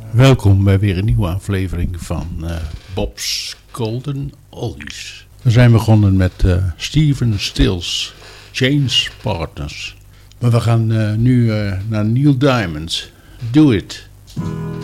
Welkom bij weer een nieuwe aflevering van Bob's Golden Oldies. We zijn begonnen met Stephen Stills, Change Partners. Maar we gaan nu naar Neil Diamond, Do It.